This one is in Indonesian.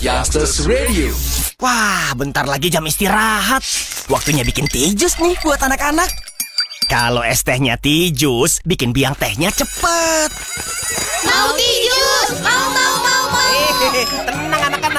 Youngsters Radio. Wah, bentar lagi jam istirahat. Waktunya bikin teh jus nih buat anak-anak. Kalau es tehnya teh jus, bikin biang tehnya cepet. Mau teh jus, mau. Tenang.